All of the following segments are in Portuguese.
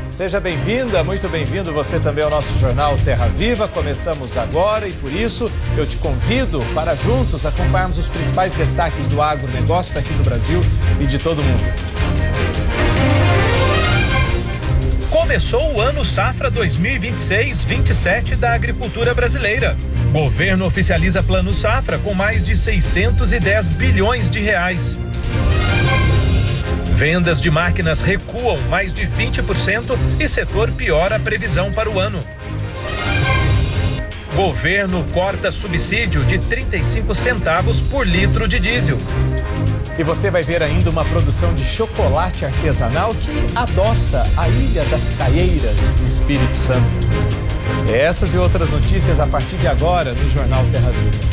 Seja bem-vinda, muito bem-vindo você também ao nosso jornal Terra Viva. Começamos agora e por isso eu te convido para juntos acompanharmos os principais destaques do agronegócio daqui do Brasil e de todo o mundo. Começou o ano safra 2026-27 da agricultura brasileira. Governo oficializa plano safra com mais de 610 bilhões de reais. Vendas de máquinas recuam mais de 20% e setor piora a previsão para o ano. Governo corta subsídio de 35 centavos por litro de diesel. E você vai ver ainda uma produção de chocolate artesanal que adoça a Ilha das Caieiras do Espírito Santo. Essas e outras notícias a partir de agora no Jornal Terra Viva.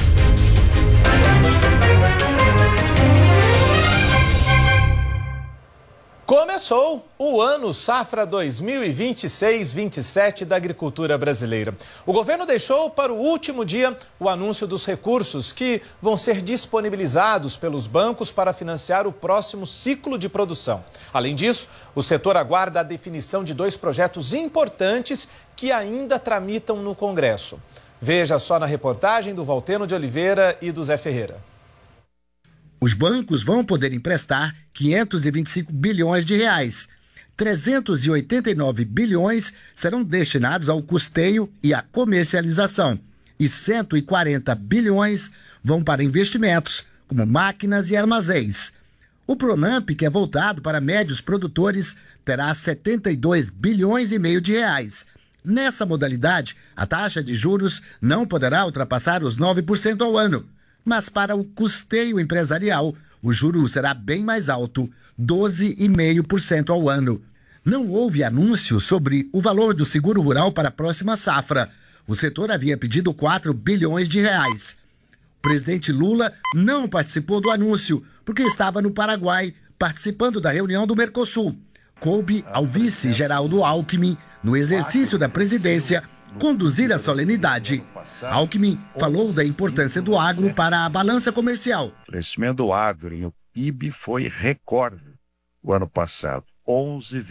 Começou o ano safra 2026-27 da agricultura brasileira. O governo deixou para o último dia o anúncio dos recursos que vão ser disponibilizados pelos bancos para financiar o próximo ciclo de produção. Além disso, o setor aguarda a definição de 2 projetos importantes que ainda tramitam no Congresso. Veja só na reportagem do Valteno de Oliveira e do Zé Ferreira. Os bancos vão poder emprestar 525 bilhões de reais. 389 bilhões serão destinados ao custeio e à comercialização. E 140 bilhões vão para investimentos, como máquinas e armazéns. O Pronamp, que é voltado para médios produtores, terá 72 bilhões e meio de reais. Nessa modalidade, a taxa de juros não poderá ultrapassar os 9% ao ano. Mas para o custeio empresarial, o juro será bem mais alto, 12,5% ao ano. Não houve anúncio sobre o valor do seguro rural para a próxima safra. O setor havia pedido 4 bilhões de reais. O presidente Lula não participou do anúncio, porque estava no Paraguai, participando da reunião do Mercosul. Coube ao vice Geraldo Alckmin, no exercício da presidência, conduzir a solenidade. Alckmin falou da importância do agro para a balança comercial. O crescimento do agro em PIB foi recorde o ano passado, 11,5%.